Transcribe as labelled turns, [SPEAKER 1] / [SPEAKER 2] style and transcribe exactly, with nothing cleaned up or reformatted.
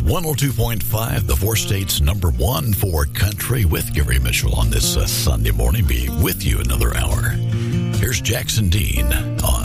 [SPEAKER 1] one oh two point five, the four states number one for country with Gary Mitchell on this uh, Sunday morning. Be with you another hour. Here's Jackson Dean on